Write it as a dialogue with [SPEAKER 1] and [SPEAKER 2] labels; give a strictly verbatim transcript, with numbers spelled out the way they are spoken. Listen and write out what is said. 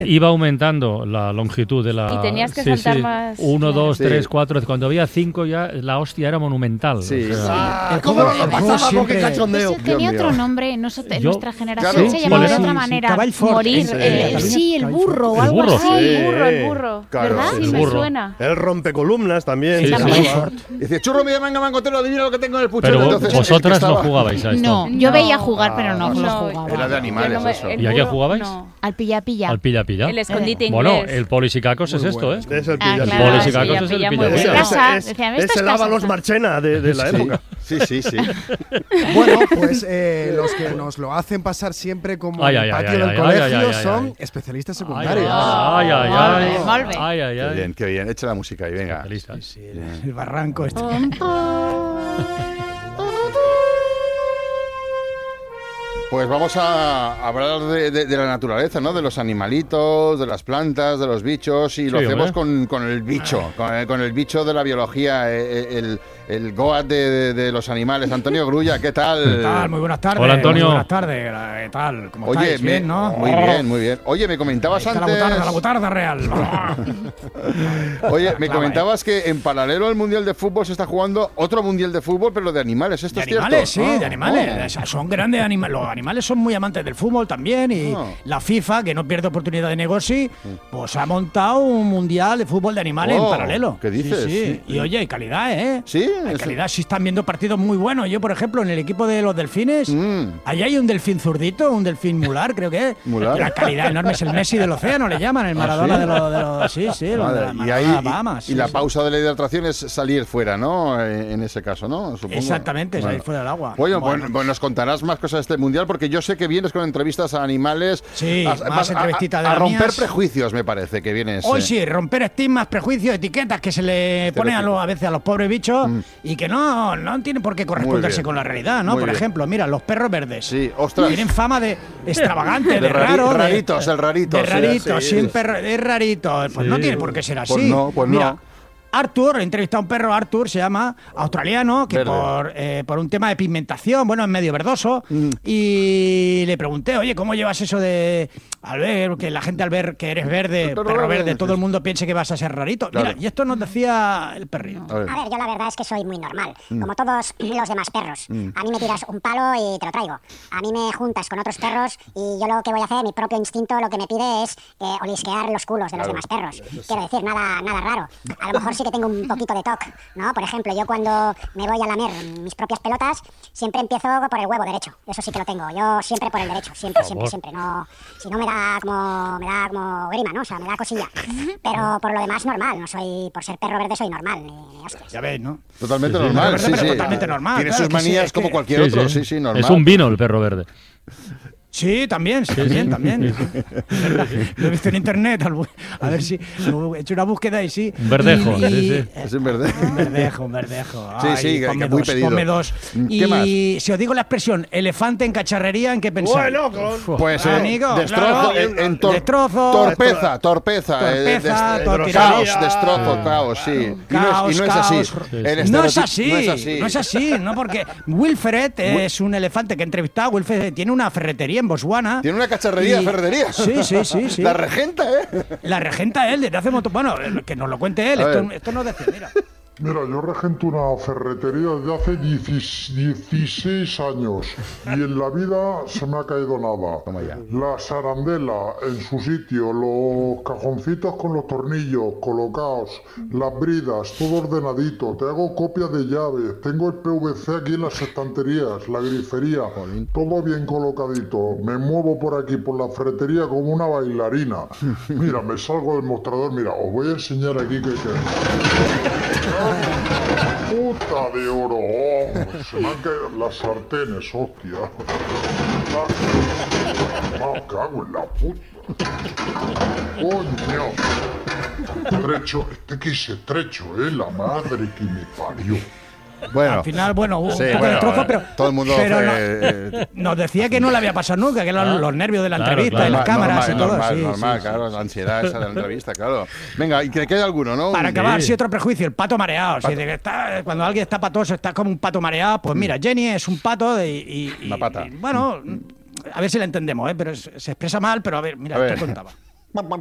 [SPEAKER 1] iba aumentando la longitud de la...
[SPEAKER 2] Y tenías que
[SPEAKER 1] sí,
[SPEAKER 2] saltar
[SPEAKER 1] sí.
[SPEAKER 2] más...
[SPEAKER 1] Uno, dos,
[SPEAKER 3] Sí.
[SPEAKER 1] tres, cuatro... Cuando había cinco ya la hostia era monumental.
[SPEAKER 3] Sí.
[SPEAKER 1] O sea,
[SPEAKER 4] Ah, ¿Cómo no lo pasaba con qué
[SPEAKER 5] Eso
[SPEAKER 4] cachondeo?
[SPEAKER 5] tenía
[SPEAKER 3] Dios
[SPEAKER 5] otro
[SPEAKER 3] mío.
[SPEAKER 5] nombre, nosotros, en
[SPEAKER 1] Yo-
[SPEAKER 5] nuestra generación
[SPEAKER 3] Claro.
[SPEAKER 5] se
[SPEAKER 1] Sí,
[SPEAKER 5] llamaba de
[SPEAKER 1] sí,
[SPEAKER 5] otra
[SPEAKER 1] sí,
[SPEAKER 5] manera.
[SPEAKER 6] Caball Fort,
[SPEAKER 5] Morir,
[SPEAKER 6] en- en
[SPEAKER 5] eh,
[SPEAKER 6] Cataluña,
[SPEAKER 5] sí, el
[SPEAKER 6] Caball
[SPEAKER 5] burro
[SPEAKER 6] Fort.
[SPEAKER 5] o
[SPEAKER 1] El
[SPEAKER 5] algo
[SPEAKER 1] burro.
[SPEAKER 5] así.
[SPEAKER 2] Ah,
[SPEAKER 3] Sí.
[SPEAKER 2] el burro, el burro.
[SPEAKER 3] Claro,
[SPEAKER 2] ¿Verdad?
[SPEAKER 3] sí,
[SPEAKER 2] Sí,
[SPEAKER 1] el
[SPEAKER 2] me
[SPEAKER 1] burro.
[SPEAKER 2] suena.
[SPEAKER 4] El rompecolumnas también.
[SPEAKER 1] Sí,
[SPEAKER 4] se
[SPEAKER 1] sí,
[SPEAKER 4] llamaba.
[SPEAKER 1] sí.
[SPEAKER 3] Dice, churro, mira, manga, mangotero, adivina lo que tengo en el puchero.
[SPEAKER 1] pero
[SPEAKER 3] Entonces, el que
[SPEAKER 1] vosotras no
[SPEAKER 3] estaba-
[SPEAKER 1] jugabais a esto.
[SPEAKER 5] No, yo
[SPEAKER 2] No.
[SPEAKER 5] veía jugar, pero no, no,
[SPEAKER 2] No,
[SPEAKER 5] jugaba.
[SPEAKER 3] Era de animales
[SPEAKER 2] Yo no me-
[SPEAKER 3] eso.
[SPEAKER 2] el
[SPEAKER 1] ¿Y a qué
[SPEAKER 2] burro,
[SPEAKER 1] jugabais?
[SPEAKER 2] no.
[SPEAKER 5] Al pilla-pilla.
[SPEAKER 1] Al pilla-pilla.
[SPEAKER 2] El escondite inglés.
[SPEAKER 1] Bueno, el polis y cacos es esto, ¿eh?
[SPEAKER 4] Es el
[SPEAKER 5] Ah,
[SPEAKER 4] pilla.
[SPEAKER 5] claro,
[SPEAKER 1] Polis y
[SPEAKER 5] sí,
[SPEAKER 1] cacos
[SPEAKER 2] ya
[SPEAKER 1] es el
[SPEAKER 2] pilla muy
[SPEAKER 1] pilla-pilla.
[SPEAKER 4] Ese,
[SPEAKER 2] bueno.
[SPEAKER 4] ese
[SPEAKER 5] Casa,
[SPEAKER 4] es,
[SPEAKER 5] decían,
[SPEAKER 4] es
[SPEAKER 5] esto es
[SPEAKER 4] el
[SPEAKER 5] casa.
[SPEAKER 4] Ábalos Marchena de, de la
[SPEAKER 3] Sí,
[SPEAKER 4] época.
[SPEAKER 3] sí, sí, sí.
[SPEAKER 7] Bueno, pues eh, los que nos lo hacen pasar siempre como
[SPEAKER 1] Ay,
[SPEAKER 7] en
[SPEAKER 1] ay,
[SPEAKER 7] el
[SPEAKER 1] ay,
[SPEAKER 7] patio
[SPEAKER 1] ay,
[SPEAKER 7] del
[SPEAKER 1] ay,
[SPEAKER 7] colegio
[SPEAKER 1] ay, ay, ay,
[SPEAKER 7] son
[SPEAKER 1] ay.
[SPEAKER 7] especialistas
[SPEAKER 1] Ay,
[SPEAKER 7] secundarios.
[SPEAKER 1] ay, ay, ay.
[SPEAKER 5] Molt bé, molt bé.
[SPEAKER 1] Ay, ay,
[SPEAKER 3] Qué
[SPEAKER 1] ay.
[SPEAKER 3] bien, qué bien. Echa la música ahí, venga.
[SPEAKER 1] Especialistas.
[SPEAKER 6] Sí, el, el barranco este.
[SPEAKER 3] Pues vamos a hablar de, de- de la naturaleza, ¿no? De los animalitos, de las plantas, de los bichos, y lo
[SPEAKER 1] Sí,
[SPEAKER 3] hacemos
[SPEAKER 1] hombre.
[SPEAKER 3] con, con el bicho, con el, con el bicho de la biología, eh, el, el Goat de, de- de los animales. Antonio Grulla, ¿qué tal?
[SPEAKER 6] ¿Qué tal? Muy buenas tardes.
[SPEAKER 1] Hola, Antonio.
[SPEAKER 6] Muy buenas tardes. ¿Qué tal? ¿Cómo
[SPEAKER 3] Oye,
[SPEAKER 6] estáis?
[SPEAKER 3] me-
[SPEAKER 6] Bien, ¿no?
[SPEAKER 3] muy bien, muy bien. Oye, me
[SPEAKER 6] Ahí
[SPEAKER 3] comentabas
[SPEAKER 6] está la
[SPEAKER 3] antes...
[SPEAKER 6] butarda, la butarda real.
[SPEAKER 3] Oye, me
[SPEAKER 6] Clava,
[SPEAKER 3] comentabas que en paralelo al Mundial de Fútbol se está jugando otro Mundial de Fútbol, pero de animales. ¿Esto
[SPEAKER 6] De
[SPEAKER 3] es cierto?
[SPEAKER 6] animales, sí,
[SPEAKER 3] Ah,
[SPEAKER 6] de animales.
[SPEAKER 3] oh.
[SPEAKER 6] O sea, son grandes animales. Los animales son muy amantes del fútbol también. Y
[SPEAKER 3] Ah.
[SPEAKER 6] la FIFA, que no pierde oportunidad de negocio, pues ha montado un mundial de fútbol de animales
[SPEAKER 3] Oh,
[SPEAKER 6] en paralelo.
[SPEAKER 3] ¿qué dices?
[SPEAKER 6] Sí, sí.
[SPEAKER 3] Sí.
[SPEAKER 6] Y oye, hay calidad, ¿eh?
[SPEAKER 3] ¿Sí?
[SPEAKER 6] Hay
[SPEAKER 3] Eso-
[SPEAKER 6] calidad, sí están viendo partidos muy buenos. Yo, por ejemplo, en el equipo de los delfines,
[SPEAKER 3] Mm.
[SPEAKER 6] allá hay un delfín zurdito, un delfín mular, creo que es.
[SPEAKER 3] Mular.
[SPEAKER 6] La calidad enorme, es el Messi del océano, le llaman, el Maradona
[SPEAKER 3] ¿sí?
[SPEAKER 6] de los... De los sí, sí, los de
[SPEAKER 3] Madre,
[SPEAKER 6] la
[SPEAKER 3] y ahí,
[SPEAKER 6] Maradona,
[SPEAKER 3] y-
[SPEAKER 6] Bahamas,
[SPEAKER 3] y
[SPEAKER 6] sí,
[SPEAKER 3] la
[SPEAKER 6] sí.
[SPEAKER 3] pausa de la hidratación es salir fuera, ¿no? En, en ese caso, ¿no? Supongo.
[SPEAKER 6] Exactamente, es ahí
[SPEAKER 3] Bueno.
[SPEAKER 6] fuera del agua.
[SPEAKER 3] Oye,
[SPEAKER 6] Bueno.
[SPEAKER 3] bueno, pues nos contarás más cosas de este mundial porque yo sé que vienes con entrevistas a animales.
[SPEAKER 6] Sí,
[SPEAKER 3] a,
[SPEAKER 6] más
[SPEAKER 3] a-
[SPEAKER 6] entrevistitas de
[SPEAKER 3] a
[SPEAKER 6] las
[SPEAKER 3] romper
[SPEAKER 6] mías.
[SPEAKER 3] prejuicios, me parece que vienes.
[SPEAKER 6] Hoy
[SPEAKER 3] eh.
[SPEAKER 6] sí, romper estigmas, prejuicios, etiquetas que se le ponen a, los, a veces a los pobres bichos y que no, no tienen por qué corresponderse
[SPEAKER 3] bien.
[SPEAKER 6] con la realidad, ¿no?
[SPEAKER 3] Muy
[SPEAKER 6] por
[SPEAKER 3] bien.
[SPEAKER 6] ejemplo, mira, los perros verdes.
[SPEAKER 3] Sí, ostras.
[SPEAKER 6] Tienen fama de extravagante, de,
[SPEAKER 3] De rari-
[SPEAKER 6] raro. de-
[SPEAKER 3] raritos, el rarito,
[SPEAKER 6] De
[SPEAKER 3] sí,
[SPEAKER 6] rarito,
[SPEAKER 3] sí.
[SPEAKER 6] siempre ra- es rarito. Pues no
[SPEAKER 1] Sí.
[SPEAKER 6] tiene por qué ser así.
[SPEAKER 3] Pues no, pues
[SPEAKER 6] mira,
[SPEAKER 3] no.
[SPEAKER 6] Arthur, he entrevistado a un perro, Arthur se llama, australiano, que
[SPEAKER 3] Verde.
[SPEAKER 6] por, eh, por un tema de pigmentación, bueno, es medio verdoso,
[SPEAKER 3] Mm.
[SPEAKER 6] y le pregunté, oye, ¿cómo llevas eso de, al ver, que la gente al ver que eres verde,
[SPEAKER 3] El perro
[SPEAKER 6] perro,
[SPEAKER 3] verde,
[SPEAKER 6] verde,
[SPEAKER 3] sí.
[SPEAKER 6] todo el mundo piense que vas a ser rarito?
[SPEAKER 3] Claro.
[SPEAKER 6] Mira, y esto nos decía el perrillo.
[SPEAKER 3] A ver.
[SPEAKER 8] A ver, yo la verdad es que soy muy normal, como todos los demás perros. A mí me tiras un palo y te lo traigo. A mí me juntas con otros perros y yo lo que voy a hacer, mi propio instinto lo que me pide es eh, olisquear los culos de los demás perros. Quiero decir, nada, nada raro. A lo mejor sí que tengo un poquito de toque, ¿no? Por ejemplo, yo cuando me voy a lamer mis propias pelotas, siempre empiezo por el huevo derecho. Eso sí que lo tengo. Yo siempre por el derecho, siempre, siempre, siempre. No, si no me da como, me da como grima, ¿no? O sea, me da cosilla. Pero por lo demás normal. No soy, por ser perro verde soy normal, ni, ni hostias.
[SPEAKER 6] Ya ves, ¿no?
[SPEAKER 3] Totalmente
[SPEAKER 1] Sí, sí,
[SPEAKER 3] normal,
[SPEAKER 6] pero
[SPEAKER 3] sí,
[SPEAKER 6] pero
[SPEAKER 3] sí.
[SPEAKER 6] totalmente normal,
[SPEAKER 3] Tiene
[SPEAKER 6] claro,
[SPEAKER 3] sus
[SPEAKER 6] que sí,
[SPEAKER 3] manías
[SPEAKER 6] es
[SPEAKER 3] como
[SPEAKER 6] que-
[SPEAKER 3] cualquier otro, sí, sí, normal.
[SPEAKER 1] Es un vino el perro verde.
[SPEAKER 6] Sí, también, sí, también, también. Lo he visto en internet, al bu- a ver si he hecho una búsqueda y sí.
[SPEAKER 1] Un verdejo,
[SPEAKER 6] Y- y-
[SPEAKER 1] sí, sí.
[SPEAKER 3] Es un verde.
[SPEAKER 6] Un verdejo, un verdejo.
[SPEAKER 3] Sí,
[SPEAKER 6] Ay,
[SPEAKER 3] sí, que-
[SPEAKER 6] ponme
[SPEAKER 3] que muy
[SPEAKER 6] dos,
[SPEAKER 3] pedido.
[SPEAKER 6] ponme dos.
[SPEAKER 3] ¿Qué
[SPEAKER 6] Y
[SPEAKER 3] más?
[SPEAKER 6] si os digo la expresión elefante en cacharrería, ¿en qué pensáis?
[SPEAKER 4] Bueno, con...
[SPEAKER 3] Pues eh,
[SPEAKER 6] Amigo,
[SPEAKER 3] destrozo,
[SPEAKER 6] claro.
[SPEAKER 3] en, en tor-
[SPEAKER 6] Destrozo.
[SPEAKER 3] torpeza, torpeza, eh,
[SPEAKER 6] Torpeza,
[SPEAKER 3] des-
[SPEAKER 6] torpeza.
[SPEAKER 3] caos, destrozo, caos, sí. Y no es,
[SPEAKER 6] Caos,
[SPEAKER 3] y no es
[SPEAKER 6] caos.
[SPEAKER 3] así.
[SPEAKER 6] Sí,
[SPEAKER 3] El
[SPEAKER 6] No es
[SPEAKER 3] estereotipo-
[SPEAKER 6] así,
[SPEAKER 3] no es así.
[SPEAKER 6] no es así, no porque Wilfred es un elefante que he entrevistado. Wilfred tiene una ferretería en Botswana.
[SPEAKER 3] Tiene una cacharrería,
[SPEAKER 6] Y-
[SPEAKER 3] ferretería.
[SPEAKER 6] Sí, sí, sí, sí.
[SPEAKER 3] La regenta, ¿eh?
[SPEAKER 6] La regenta él desde hace mucho. Bueno, que nos lo cuente él.
[SPEAKER 3] A
[SPEAKER 6] Esto,
[SPEAKER 3] ver.
[SPEAKER 6] esto no decía, mira.
[SPEAKER 9] Mira, yo regento una ferretería desde hace dieciséis años y en la vida se me ha caído nada.
[SPEAKER 3] Toma ya.
[SPEAKER 9] La sarandela en su sitio, los cajoncitos con los tornillos colocados, las bridas, todo ordenadito. Te hago copias de llaves, tengo el P V C aquí en las estanterías, la grifería, todo bien colocadito. Me muevo por aquí, por la ferretería como una bailarina. Mira, me salgo del mostrador, mira, os voy a enseñar aquí que... que... Puta de oro, oh, se me han caído las sartenes, hostia. Me cago en la puta. Coño. Estrecho, este que es estrecho, eh, la madre que me parió.
[SPEAKER 3] Bueno,
[SPEAKER 6] Al final, bueno, hubo
[SPEAKER 3] sí,
[SPEAKER 6] un poco
[SPEAKER 3] bueno,
[SPEAKER 6] de trozo, pero.
[SPEAKER 3] todo el mundo
[SPEAKER 6] pero
[SPEAKER 3] fue,
[SPEAKER 6] no-
[SPEAKER 3] eh,
[SPEAKER 6] nos decía que no le había pasado nunca, que eran
[SPEAKER 1] Ah,
[SPEAKER 6] los nervios de la
[SPEAKER 1] claro,
[SPEAKER 6] entrevista,
[SPEAKER 1] claro.
[SPEAKER 6] y las
[SPEAKER 3] normal,
[SPEAKER 6] cámaras y todo.
[SPEAKER 3] normal,
[SPEAKER 6] sí,
[SPEAKER 3] normal,
[SPEAKER 6] sí,
[SPEAKER 3] claro,
[SPEAKER 6] sí.
[SPEAKER 3] la ansiedad esa de la entrevista, claro. Venga, y que quede alguno, ¿no?
[SPEAKER 6] Para
[SPEAKER 3] Un-
[SPEAKER 6] acabar,
[SPEAKER 1] Sí.
[SPEAKER 6] sí, otro prejuicio, el pato mareado. Si de que está, cuando alguien está patoso, está como un pato mareado, pues mira, Jenny es un pato de- y, y-
[SPEAKER 3] Una pata.
[SPEAKER 6] y, bueno, a ver si la entendemos, ¿eh? Pero es- se expresa mal, pero a ver, mira,
[SPEAKER 3] A ver.
[SPEAKER 6] te contaba.